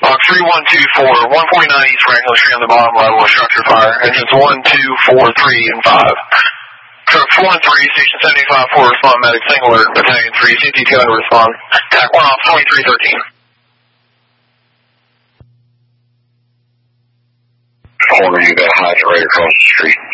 Box 3124, 149 East Franklin Street on the bottom level with structure fire. Engines 1, 2, 4, 3, and 5. Truck 1-3, Station 75 for respond, medic single alert, Battalion 3, CT2 to respond. TAC 1 off, 2313. Corner, you got a hydrant right across the street.